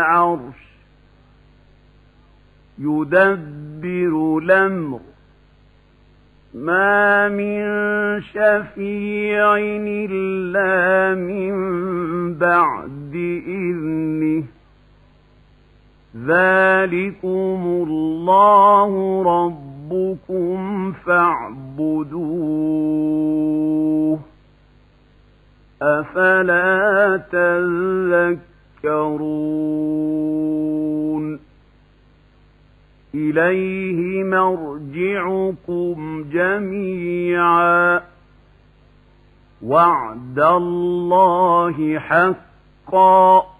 العرش يدبر الأمر ما من شفيع إلا من بعد إذنه ذلكم الله ربكم فاعبدوه أفلا تذكرون إليه مرجعكم جميعا وعد الله حقا